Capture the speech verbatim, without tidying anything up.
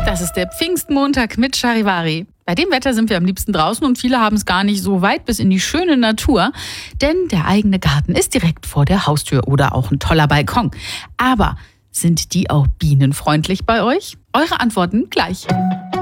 Das ist der Pfingstmontag mit Charivari. Bei dem Wetter sind wir am liebsten draußen und viele haben es gar nicht so weit bis in die schöne Natur, denn der eigene Garten ist direkt vor der Haustür oder auch ein toller Balkon. Aber sind die auch bienenfreundlich bei euch? Eure Antworten gleich.